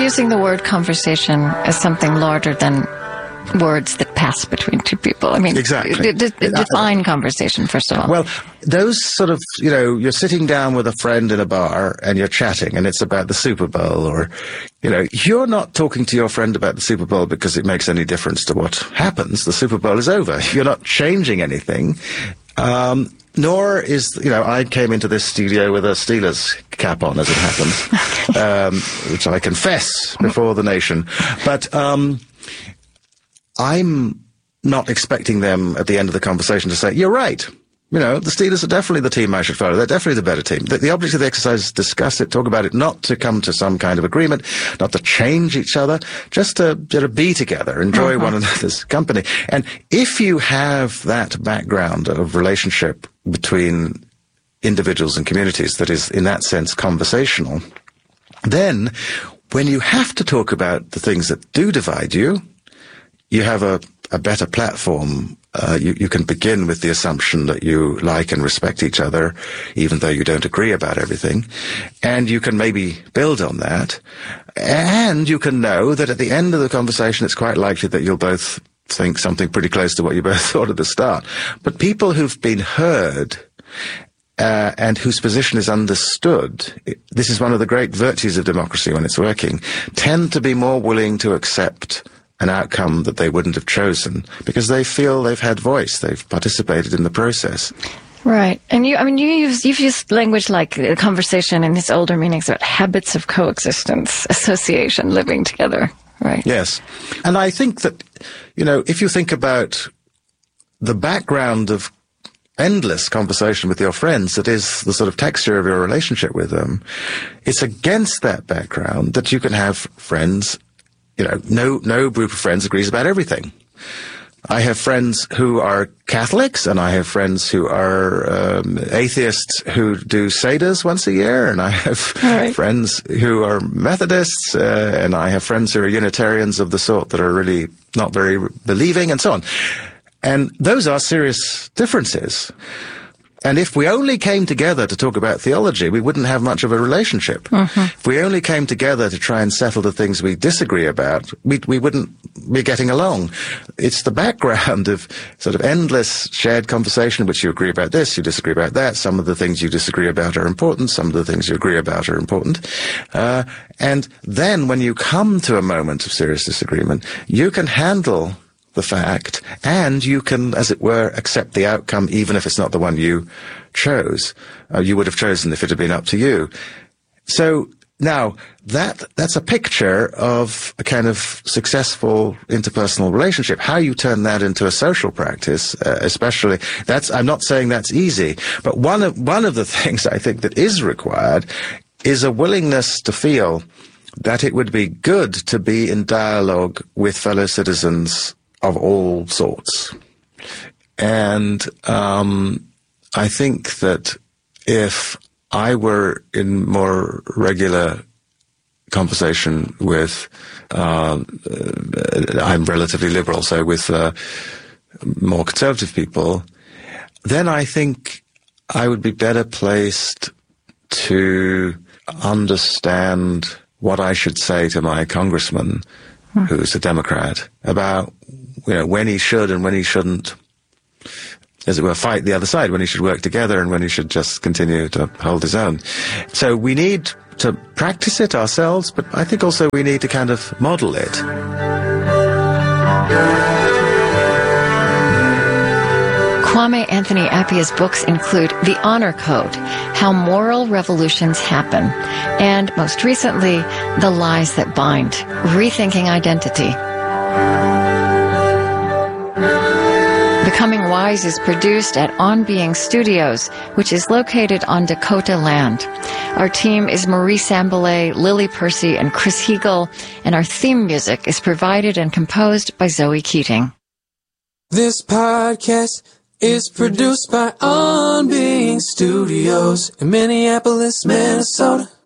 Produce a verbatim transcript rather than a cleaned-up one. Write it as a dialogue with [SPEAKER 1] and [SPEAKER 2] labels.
[SPEAKER 1] using the word conversation as something larger than words that pass between two people. I mean,
[SPEAKER 2] exactly.
[SPEAKER 1] D- d- define conversation, first of all.
[SPEAKER 2] Well, those sort of, you know, you're sitting down with a friend in a bar and you're chatting and it's about the Super Bowl, or, you know, you're not talking to your friend about the Super Bowl because it makes any difference to what happens. The Super Bowl is over. You're not changing anything. Um, nor is, you know, I came into this studio with a Steelers cap on, as it happens, um, which I confess before the nation. But, um, I'm not expecting them at the end of the conversation to say, you're right. You know, the Steelers are definitely the team I should follow. They're definitely the better team. The, the object of the exercise is discuss it, talk about it, not to come to some kind of agreement, not to change each other, just to, to be together, enjoy uh-huh. one another's company. And if you have that background of relationship between individuals and communities that is, in that sense, conversational, then when you have to talk about the things that do divide you, you have a, a better platform. Uh, you, you can begin with the assumption that you like and respect each other, even though you don't agree about everything. And you can maybe build on that. And you can know that at the end of the conversation, it's quite likely that you'll both think something pretty close to what you both thought at the start. But people who've been heard Uh, and whose position is understood, this is one of the great virtues of democracy when it's working, tend to be more willing to accept an outcome that they wouldn't have chosen because they feel they've had voice, they've participated in the process.
[SPEAKER 1] Right. And you, I mean, you use, you've used language like a conversation in its older meanings about habits of coexistence, association, living together, right?
[SPEAKER 2] Yes. And I think that, you know, if you think about the background of endless conversation with your friends, that is the sort of texture of your relationship with them, it's against that background that you can have friends. You know, no, no group of friends agrees about everything. I have friends who are Catholics, and I have friends who are um, atheists who do seders once a year, and I have
[SPEAKER 1] right.
[SPEAKER 2] friends who are Methodists, uh, and I have friends who are Unitarians of the sort that are really not very believing, and so on. And those are serious differences. And if we only came together to talk about theology, we wouldn't have much of a relationship. Mm-hmm. If we only came together to try and settle the things we disagree about, we, we wouldn't be getting along. It's the background of sort of endless shared conversation in which you agree about this, you disagree about that. Some of the things you disagree about are important. Some of the things you agree about are important. Uh, and then when you come to a moment of serious disagreement, you can handle the fact, and you can, as it were, accept the outcome even if it's not the one you chose. Uh, you would have chosen if it had been up to you. So now that that's a picture of a kind of successful interpersonal relationship. How you turn that into a social practice, uh, especially, that's, I'm not saying that's easy, but one of one of the things I think that is required is a willingness to feel that it would be good to be in dialogue with fellow citizens of all sorts. And um, I think that if I were in more regular conversation with, uh, I'm relatively liberal, so with uh, more conservative people, then I think I would be better placed to understand what I should say to my congressman, hmm. who's a Democrat, about, you know, when he should and when he shouldn't, as it were, fight the other side, when he should work together and when he should just continue to hold his own. So we need to practice it ourselves, but I think also we need to kind of model it.
[SPEAKER 1] Kwame Anthony Appiah's books include The Honor Code, How Moral Revolutions Happen, and most recently, The Lies That Bind, Rethinking Identity. Becoming Wise is produced at On Being Studios, which is located on Dakota land. Our team is Marie Sambalay, Lily Percy, and Chris Heagle, and our theme music is provided and composed by Zoe Keating.
[SPEAKER 3] This podcast is produced by On Being Studios in Minneapolis, Minnesota.